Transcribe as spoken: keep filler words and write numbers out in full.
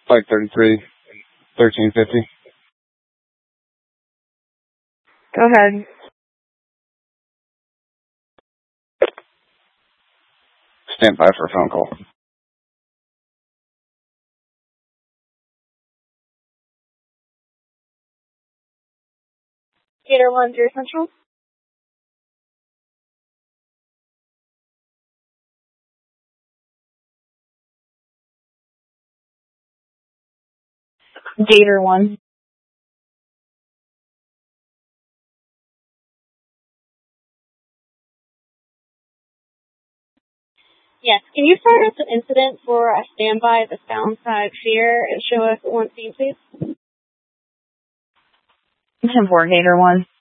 Flight thirty-three, thirteen fifty. Go ahead. Stand by for a phone call. Gator one, zero Central. Gator one. Yes. Can you start up the incident for a standby at the Soundside Fear and show us at one scene, please? ten four, Gator one.